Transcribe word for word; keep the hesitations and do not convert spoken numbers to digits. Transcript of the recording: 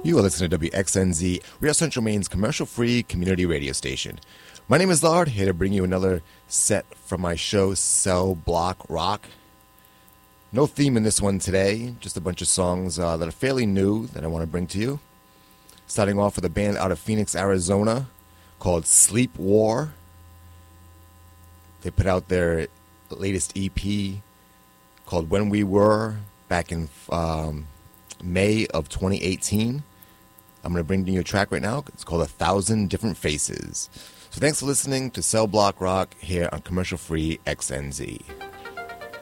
You are listening to W X N Z, Real Central Maine's commercial-free community radio station. My name is Lard, here to bring you another set from my show, Cell Block Rock. No theme in this one today, just a bunch of songs uh, that are fairly new that I want to bring to you. Starting off with a band out of Phoenix, Arizona, called Sleep War. They put out their latest E P called When We Were back in um, May of twenty eighteen. I'm going to bring you a track right now. It's called A Thousand Different Faces. So thanks for listening to Cell Block Rock here on commercial-free X N Z.